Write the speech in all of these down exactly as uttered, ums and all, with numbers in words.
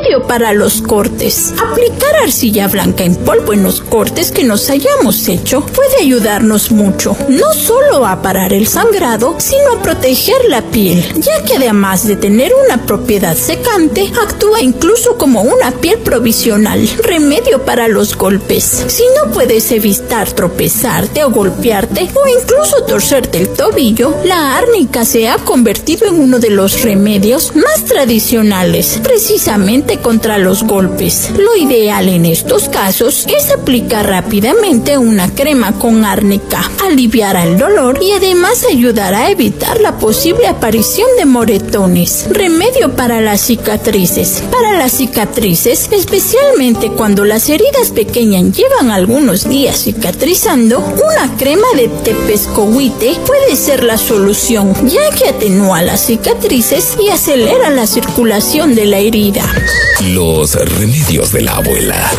remedio para los cortes. Aplicar arcilla blanca en polvo en los cortes que nos hayamos hecho puede ayudarnos mucho, no solo a parar el sangrado, sino a proteger la piel, ya que además de tener una propiedad secante, actúa incluso como una piel provisional, remedio para los golpes. Si no puedes evitar tropezarte o golpearte o incluso torcerte el tobillo, la árnica se ha convertido en uno de los remedios más tradicionales, precisamente contra los golpes. Lo ideal en estos casos es aplicar rápidamente una crema con árnica, aliviará el dolor y además ayudará a evitar la posible aparición de moretones. Remedio para las cicatrices. Para las cicatrices, especialmente cuando las heridas pequeñas llevan algunos días cicatrizando, una crema de tepescohuite puede ser la solución, ya que atenúa las cicatrices y acelera la circulación de la herida. Los remedios de la abuela.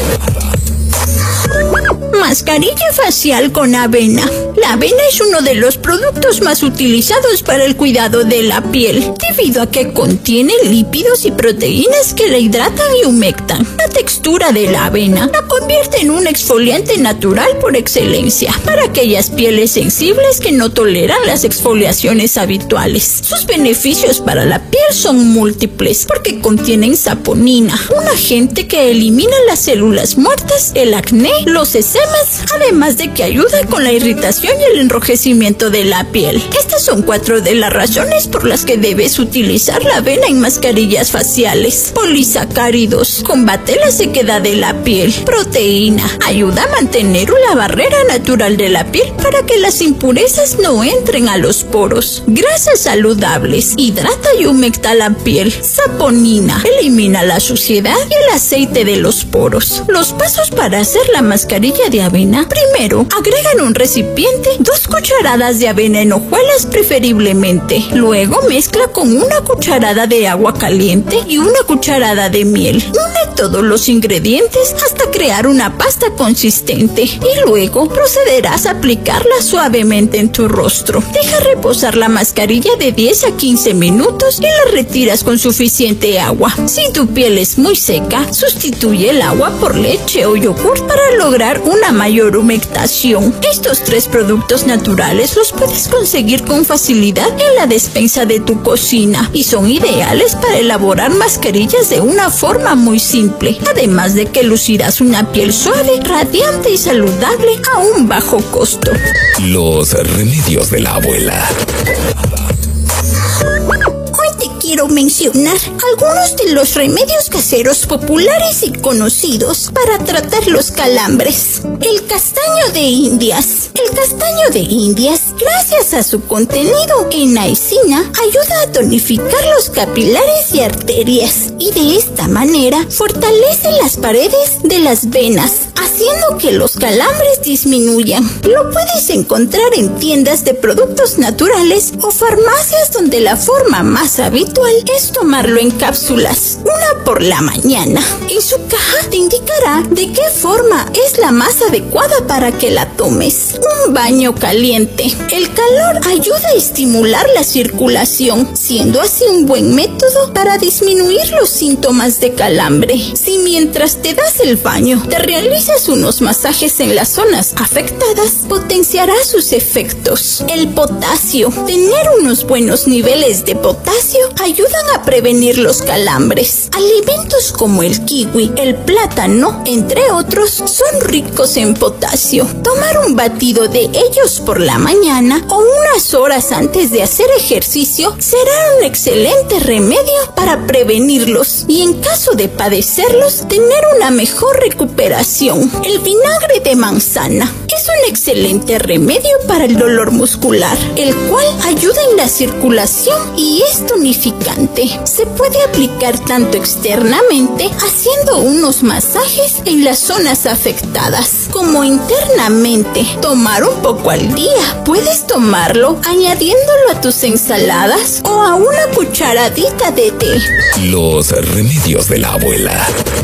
Mascarilla facial con avena. La avena es uno de los productos más utilizados para el cuidado de la piel, debido a que contiene lípidos y proteínas que la hidratan y humectan. La textura de la avena la convierte en un exfoliante natural por excelencia para aquellas pieles sensibles que no toleran las exfoliaciones habituales. Sus beneficios para la piel son múltiples porque contienen saponina, un agente que elimina las células muertas, el acné, los esemas, además de que ayuda con la irritación y el enrojecimiento de la piel. Estas son cuatro de las razones por las que debes utilizar la avena en mascarillas faciales. Polisacáridos, combate la sequedad de la piel. Proteína, ayuda a mantener una barrera natural de la piel para que las impurezas no entren a los poros. Grasas saludables, hidrata y humecta la piel. Saponina, elimina la suciedad y el aceite de los poros. Los pasos para hacer la mascarilla de avena. Primero, agrega en un recipiente dos cucharadas de avena en hojuelas preferiblemente. Luego mezcla con una cucharada de agua caliente y una cucharada de miel. Une todos los ingredientes hasta crear una pasta consistente y luego procederás a aplicarla suavemente en tu rostro. Deja reposar la mascarilla de diez a quince minutos y la retiras con suficiente agua. Si tu piel es muy seca, sustituye el agua por leche o yogur para lograr una mayor humectación. Estos tres productos naturales los puedes conseguir con facilidad en la despensa de tu cocina y son ideales para elaborar mascarillas de una forma muy simple, además de que lucirás una piel suave, radiante y saludable a un bajo costo. Los remedios de la abuela. Quiero mencionar algunos de los remedios caseros populares y conocidos para tratar los calambres. El castaño de Indias. El castaño de Indias, gracias a su contenido en naicina, ayuda a tonificar los capilares y arterias y de esta manera fortalece las paredes de las venas, haciendo que los calambres disminuyan. Lo puedes encontrar en tiendas de productos naturales o farmacias donde la forma más habitual es tomarlo en cápsulas, una por la mañana. En su caja te indicará de qué forma es la más adecuada para que la tomes. Un baño caliente. El calor ayuda a estimular la circulación, siendo así un buen método para disminuir los síntomas de calambre. Si mientras te das el baño te realizas unos masajes en las zonas afectadas, potenciará sus efectos. El potasio. Tener unos buenos niveles de potasio ayudan a prevenir los calambres. Alimentos como el kiwi, el plátano, entre otros, son ricos en potasio. Tomar un batido de ellos por la mañana o unas horas antes de hacer ejercicio será un excelente remedio para prevenirlos y en caso de padecerlos, tener una mejor recuperación. El vinagre de manzana es un excelente remedio para el dolor muscular, el cual ayuda en la circulación y es tonificante. Se puede aplicar tanto externamente, haciendo unos masajes en las zonas afectadas, como internamente. Tomar un poco al día. Puedes tomarlo añadiéndolo a tus ensaladas o a una cucharadita de té. Los remedios de la abuela.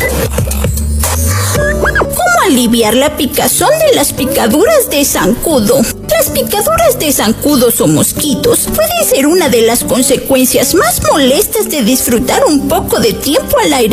¿Cómo aliviar la picazón de las picaduras de zancudo? Las picaduras de zancudos o mosquitos pueden ser una de las consecuencias más molestas de disfrutar un poco de tiempo al aire